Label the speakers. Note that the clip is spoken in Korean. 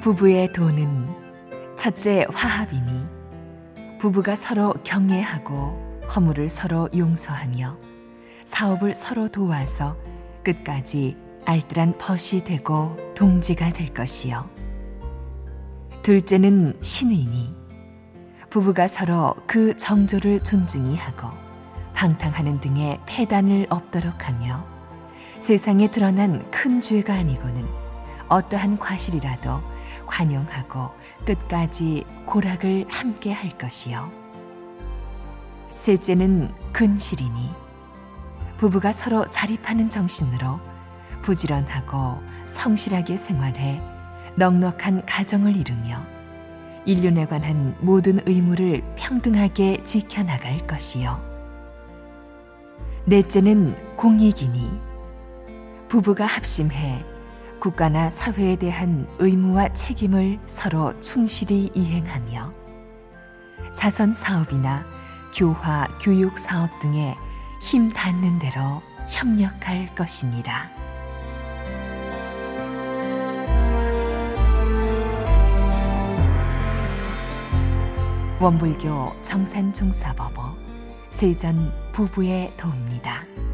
Speaker 1: 부부의 도는 첫째 화합이니 부부가 서로 경애하고 허물을 서로 용서하며 사업을 서로 도와서 끝까지 알뜰한 벗이 되고 동지가 될 것이요. 둘째는 신의니 부부가 서로 그 정조를 존중히 하고 방탕하는 등의 폐단을 없도록 하며 세상에 드러난 큰 죄가 아니고는 어떠한 과실이라도 관용하고 끝까지 고락을 함께 할 것이요. 셋째는 근실이니 부부가 서로 자립하는 정신으로 부지런하고 성실하게 생활해 넉넉한 가정을 이루며 인륜에 관한 모든 의무를 평등하게 지켜나갈 것이요. 넷째는 공익이니 부부가 합심해 국가나 사회에 대한 의무와 책임을 서로 충실히 이행하며 자선 사업이나 교화, 교육 사업 등에 힘 닿는 대로 협력할 것이니라. 원불교 정산종사법어 세전 부부의 도입니다.